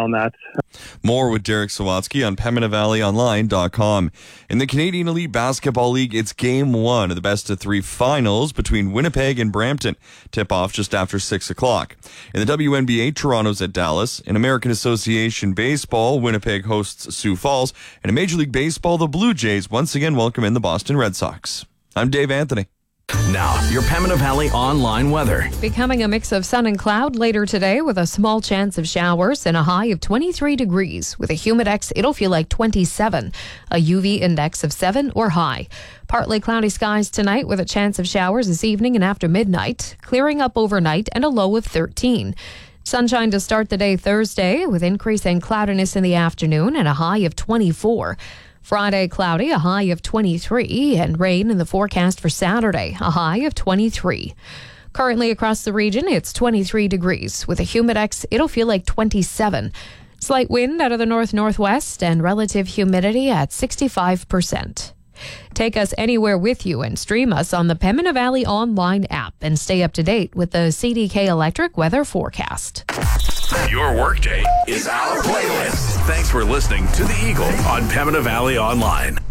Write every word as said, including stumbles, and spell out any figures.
on that. More with Derek Sawatsky on Pembina Valley Online dot com. In the Canadian Elite Basketball League, it's game one of the best of three finals between Winnipeg and Brampton. Tip-off just after six o'clock. In the W N B A, Toronto's at Dallas. In American Association Baseball, Winnipeg hosts Sioux Falls. And in Major League Baseball, the Blue Jays once again welcome in the Boston Red Sox. I'm Dave Anthony. Now, your Pembina Valley online weather. Becoming a mix of sun and cloud later today with a small chance of showers and a high of twenty-three degrees. With a humidex, it'll feel like twenty-seven. A U V index of seven or high. Partly cloudy skies tonight with a chance of showers this evening and after midnight. Clearing up overnight and a low of thirteen. Sunshine to start the day Thursday with increasing cloudiness in the afternoon and a high of twenty-four. Friday, cloudy, a high of twenty-three, and rain in the forecast for Saturday, a high of twenty-three. Currently across the region, it's twenty-three degrees. With a humidex, it'll feel like twenty-seven. Slight wind out of the north-northwest and relative humidity at sixty-five percent. Take us anywhere with you and stream us on the Pembina Valley Online app and stay up to date with the C D K Electric weather forecast. Your workday is our playlist. Thanks for listening to The Eagle on Pembina Valley Online.